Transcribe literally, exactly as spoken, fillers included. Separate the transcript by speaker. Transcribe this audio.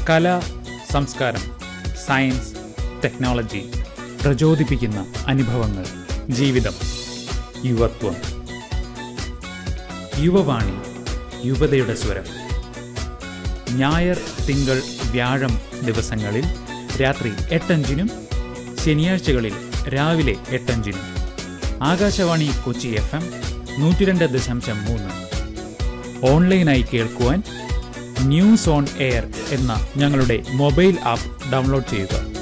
Speaker 1: കല, സംസ്കാരം, science, technology, പ്രചോദിപ്പിക്കുന്ന അനുഭവങ്ങൾ, ജീവിതം, യുവത്വം. യുവവാണി, യുവതയുടെ സ്വരം. ഞായർ, തിങ്കൾ, വ്യാഴം ദിവസങ്ങളിൽ രാത്രി എട്ടഞ്ചിനും ശനിയാഴ്ചകളിൽ രാവിലെ എട്ടഞ്ചിനും. ആകാശവാണി കൊച്ചി എഫ് എം നൂറ്റി രണ്ട് ദശാംശം മൂന്ന്. ഓൺലൈനായി കേൾക്കുവാൻ ന്യൂസ് ഓൺ എയർ എന്ന ഞങ്ങളുടെ മൊബൈൽ ആപ്പ് ഡൗൺലോഡ് ചെയ്യുക.